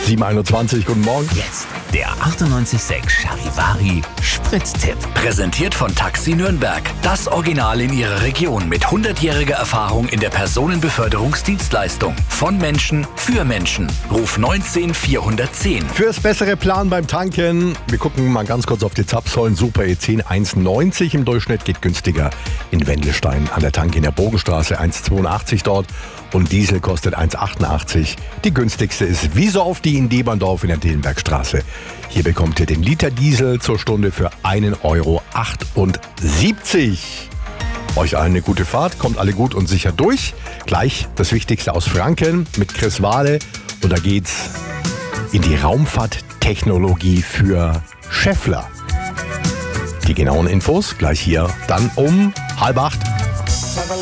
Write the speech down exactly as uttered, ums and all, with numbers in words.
sieben Uhr einundzwanzig, guten Morgen. Jetzt der achtundneunzig Komma sechs Charivari Spritztipp. Präsentiert von Taxi Nürnberg. Das Original in Ihrer Region mit hundertjähriger Erfahrung in der Personenbeförderungsdienstleistung. Von Menschen für Menschen. Ruf neunzehn vierhundertzehn. Fürs bessere Plan beim Tanken. Wir gucken mal ganz kurz auf die Zapfsäulen. Super E zehn eins neunzig im Durchschnitt, geht günstiger in Wendelstein an der Tanke in der Bogenstraße eins zweiundachtzig dort. Und Diesel kostet eins achtundachtzig. Die günstigste ist wie so oft die in Deberndorf in der Dillenbergstraße. Hier bekommt ihr den Liter Diesel zur Stunde für einen Euro achtundsiebzig. Euch allen eine gute Fahrt, kommt alle gut und sicher durch. Gleich das Wichtigste aus Franken mit Chris Wahle. Und da geht's in die Raumfahrttechnologie für Schaeffler. Die genauen Infos gleich hier, dann um halb acht.